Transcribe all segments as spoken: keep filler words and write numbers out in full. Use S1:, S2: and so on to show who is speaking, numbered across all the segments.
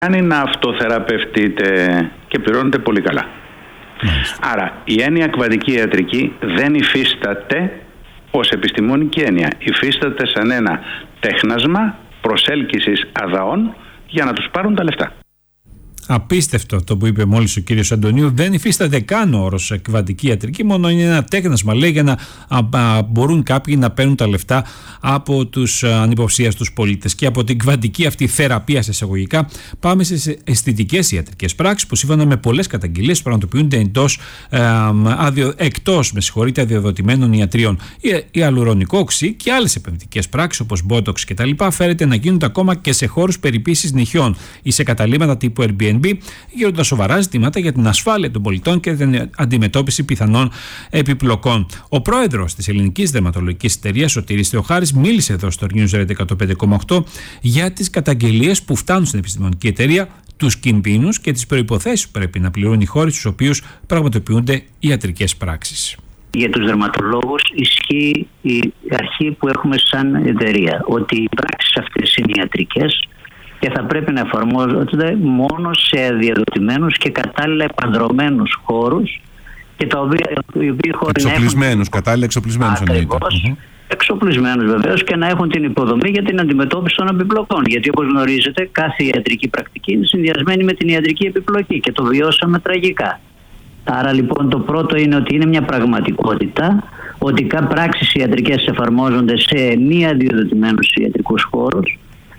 S1: κάνει να αυτοθεραπευτείτε και πληρώνετε πολύ καλά. Μάλιστα. Άρα η έννοια ακβατική ιατρική δεν υφίσταται ως επιστημονική έννοια. Υφίσταται σαν ένα τέχνασμα προσέλκυσης αδαών για να τους πάρουν τα λεφτά.
S2: Απίστευτο αυτό που είπε μόλις ο κύριος Αντωνίου. Δεν υφίσταται καν ο όρος εκβατική ιατρική, μόνο είναι ένα τέχνασμα, λέει, για να α, α, μπορούν κάποιοι να παίρνουν τα λεφτά από τους ανυποψίαστους πολίτες. Και από την εκβατική αυτή θεραπεία, σε εισαγωγικά, πάμε στις αισθητικές ιατρικές πράξεις που σύμφωνα με πολλές καταγγελίες πραγματοποιούνται εντός, ε, αδειο, εκτός με συγχωρείτε, αδειοδοτημένων ιατρίων. Η, η αλουρονικό οξύ και άλλες επενδυτικές πράξεις όπως μπότοξ κτλ. Φέρεται να γίνονται ακόμα και σε χώρους περιποίησης νυχιών ή σε καταλύματα τύπου Airbnb. Γίνονται σοβαρά ζητήματα για την ασφάλεια των πολιτών και την αντιμετώπιση πιθανών επιπλοκών. Ο πρόεδρος της Ελληνικής Δερματολογικής Εταιρείας, Σωτήρης Θεοχάρης, μίλησε εδώ στο News Radio εκατόν πέντε κόμμα οκτώ για τις καταγγελίες που φτάνουν στην επιστημονική εταιρεία, τους κινδύνους και τις προϋποθέσεις που πρέπει να πληρούν οι χώρες στους οποίους πραγματοποιούνται ιατρικές πράξεις.
S3: Για τους δερματολόγους ισχύει η αρχή που έχουμε σαν εταιρεία, ότι οι πράξεις αυτές είναι ιατρικές και θα πρέπει να εφαρμόζονται μόνο σε διαδοτημένους και κατάλληλα επανδρωμένους χώρους και τα οποία, οι οποίοι χώροι
S4: εξοπλισμένους,
S3: έχουν...
S4: κατάλληλα εξοπλισμένους εννοείται.
S3: Mm-hmm. Εξοπλισμένους βεβαίως και να έχουν την υποδομή για την αντιμετώπιση των επιπλοκών. Γιατί όπως γνωρίζετε, κάθε ιατρική πρακτική είναι συνδυασμένη με την ιατρική επιπλοκή και το βιώσαμε τραγικά. Άρα λοιπόν το πρώτο είναι ότι είναι μια πραγματικότητα ότι κάποιες πράξεις ιατρικές εφαρμόζονται σε μη αδειοδοτημένους ιατρικούς χώρους,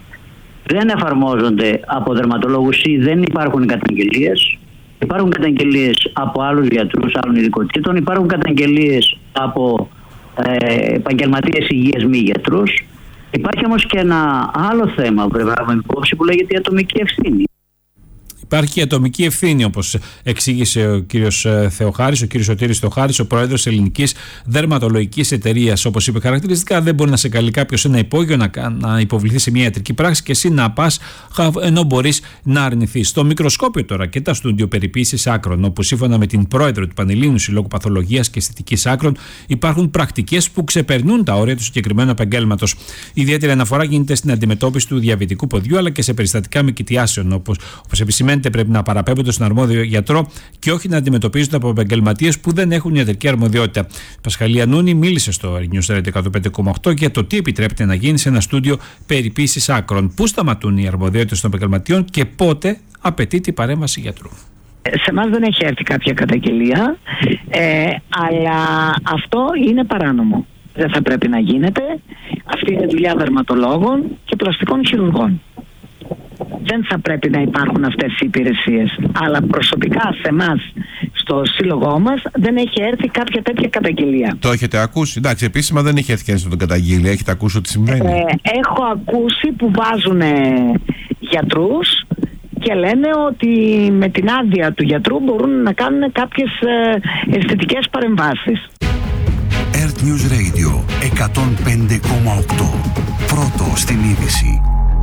S3: δεν εφαρμόζονται από δερματολόγους ή δεν υπάρχουν καταγγελίες. Υπάρχουν καταγγελίες από άλλους γιατρούς άλλων ειδικοτήτων, υπάρχουν καταγγελίες από ε, επαγγελματίες υγείας μη γιατρούς. Υπάρχει όμως και ένα άλλο θέμα που πρέπει να έχουμε υπόψη που λέγεται η ατομική ευθύνη.
S2: Υπάρχει η ατομική ευθύνη, όπως εξήγησε ο κύριος Θεοχάρης, ο κύριος Σωτήρης Θεοχάρης, ο πρόεδρος της Ελληνικής Δερματολογικής Εταιρείας. Όπως είπε χαρακτηριστικά, δεν μπορεί να σε καλεί κάποιος ένα υπόγειο να, να υποβληθεί σε μια ιατρική πράξη και εσύ να πας ενώ μπορείς να αρνηθείς. Στο μικροσκόπιο τώρα και τα στούντιο περιποίησης άκρων, όπου σύμφωνα με την πρόεδρο του Πανελλήνιου Συλλόγου Παθολογίας και Αισθητικής Άκρων υπάρχουν πρακτικές που ξεπερνούν τα όρια του συγκεκριμένου επαγγέλματος. Ιδιαίτερη αναφορά γίνεται στην αντιμετώπιση του διαβητικού ποδιού αλλά και σε περιστατικά μικητιάσεων, όπως επισημαίνεται. Πρέπει να παραπέμπονται στον αρμόδιο γιατρό και όχι να αντιμετωπίζονται από επαγγελματίες που δεν έχουν ιατρική αρμοδιότητα. Η Πασχαλία Νούνη μίλησε στο News Radio εκατόν πέντε κόμμα οκτώ για το τι επιτρέπεται να γίνει σε ένα στούντιο περιποίησης άκρων, πού σταματούν οι αρμοδιότητες των επαγγελματιών και πότε απαιτείται η παρέμβαση γιατρού.
S5: Σε εμάς δεν έχει έρθει κάποια καταγγελία, ε, αλλά αυτό είναι παράνομο. Δεν θα πρέπει να γίνεται. Αυτή είναι δουλειά δερματολόγων και πλαστικών χειρουργών. Δεν θα πρέπει να υπάρχουν αυτές οι υπηρεσίες. Αλλά προσωπικά σε εμάς, στο σύλλογό μας, δεν έχει έρθει κάποια τέτοια καταγγελία.
S4: Το έχετε ακούσει? Εντάξει, επίσημα δεν έχει έρθει κανείς να τον καταγγείλει. Έχετε ακούσει ότι συμβαίνει?
S5: Ε, έχω ακούσει που βάζουν γιατρούς και λένε ότι με την άδεια του γιατρού μπορούν να κάνουν κάποιες ε, αισθητικές παρεμβάσεις.
S6: Earth News Radio εκατόν πέντε κόμμα οκτώ. Πρώτο στην είδηση.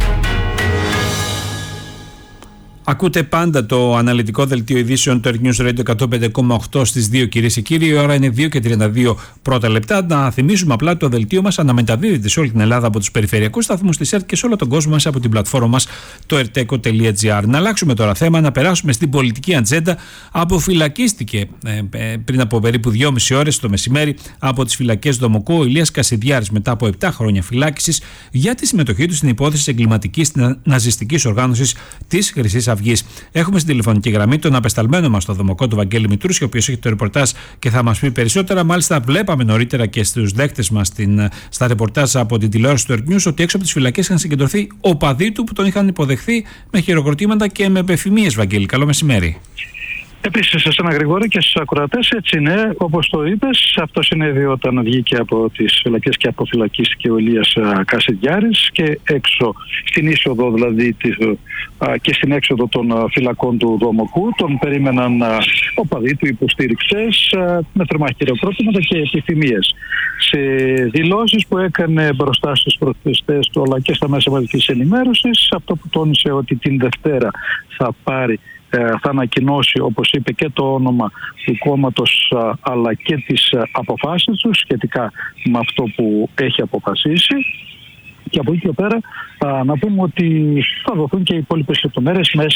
S2: Ακούτε πάντα το αναλυτικό δελτίο ειδήσεων του Earth News Radio εκατόν πέντε κόμμα οκτώ στις δύο, κυρίες και κύριοι. Η ώρα είναι δύο και τριάντα δύο πρώτα λεπτά. Να θυμίσουμε απλά ότι το δελτίο μας αναμεταδίδεται σε όλη την Ελλάδα από τους περιφερειακούς σταθμούς της ΕΡΤ και σε όλο τον κόσμο μέσα από την πλατφόρμα μας το ερτέκο τελεία τζι άρ. Να αλλάξουμε τώρα θέμα, να περάσουμε στην πολιτική ατζέντα. Αποφυλακίστηκε ε, ε, πριν από περίπου δυόμιση ώρες το μεσημέρι από τις φυλακές Δομοκού ο Ηλίας Κασιδιάρης μετά από επτά χρόνια φυλάκισης για τη συμμετοχή του στην υπόθεση εγκληματικής ναζιστικής οργάνωσης της Χρυσής Αυγής. Έχουμε στην τηλεφωνική γραμμή τον απεσταλμένο μας στο Δομοκό, τον Βαγγέλη Μητρούση, ο οποίος έχει το ρεπορτάζ και θα μας πει περισσότερα. Μάλιστα, βλέπαμε νωρίτερα και στους δέκτες μας στην, στα ρεπορτάζ από την τηλεόραση του Earth News ότι έξω από τις φυλακές είχαν συγκεντρωθεί οπαδοί του που τον είχαν υποδεχθεί με χειροκροτήματα και με επεφημίες. Βαγγέλη, καλό μεσημέρι.
S7: Επίσης, σε ένα Γρηγόρη και στους ακροατές, έτσι είναι, όπως το είπες, αυτό συνέβη όταν βγήκε από τις φυλακές και αποφυλακίστηκε ο Ηλίας Κασιδιάρης και έξω, στην είσοδο δηλαδή και στην έξοδο των φυλακών του Δομοκού, τον περίμεναν οπαδοί του, υποστήριξες, με θερμά χειροκρότηματα και επιθυμίες. Σε δηλώσεις που έκανε μπροστά στους πρotesters του αλλά και στα μέσα μαζικής ενημέρωσης, αυτό που τόνισε ότι την Δευτέρα θα πάρει θα ανακοινώσει, όπως είπε, και το όνομα του κόμματος αλλά και τις αποφάσεις του σχετικά με αυτό που έχει αποφασίσει. Και από εκεί και πέρα να πούμε ότι θα δοθούν και οι υπόλοιπες λεπτομέρειες μέσα